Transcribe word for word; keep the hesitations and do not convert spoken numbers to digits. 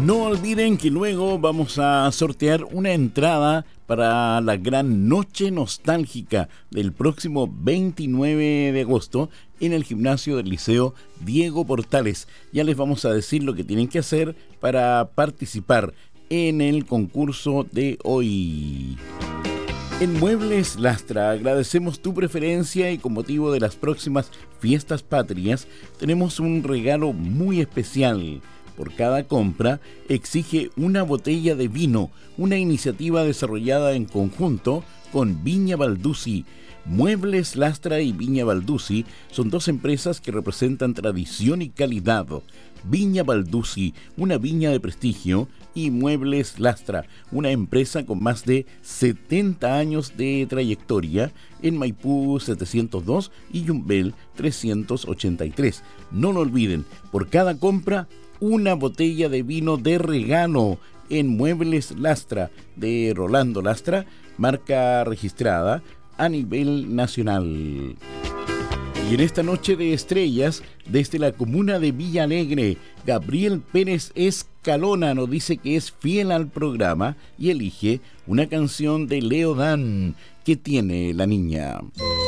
No olviden que luego vamos a sortear una entrada para la gran noche nostálgica del próximo veintinueve de agosto en el gimnasio del Liceo Diego Portales. Ya les vamos a decir lo que tienen que hacer para participar en el concurso de hoy. En Muebles Lastra agradecemos tu preferencia y con motivo de las próximas fiestas patrias tenemos un regalo muy especial. Por cada compra exige una botella de vino, una iniciativa desarrollada en conjunto con Viña Balduzzi. Muebles Lastra y Viña Balduzzi son dos empresas que representan tradición y calidad. Viña Balduzzi, una viña de prestigio, y Muebles Lastra, una empresa con más de setenta años de trayectoria en Maipú setecientos dos y Yumbel trescientos ochenta y tres. No lo olviden, por cada compra, una botella de vino de regalo en Muebles Lastra de Rolando Lastra, marca registrada a nivel nacional. Y en esta noche de estrellas, desde la comuna de Villa Alegre, Gabriel Pérez Escalona nos dice que es fiel al programa y elige una canción de Leo Dan, ¿Qué tiene la niña?